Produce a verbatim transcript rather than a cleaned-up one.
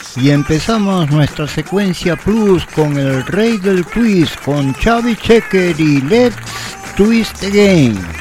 Y empezamos nuestra secuencia plus con el rey del twist, con Chubby Checker y Let's Twist Again.